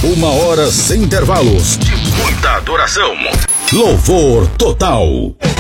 1 hora sem intervalos, de muita adoração. Louvor total.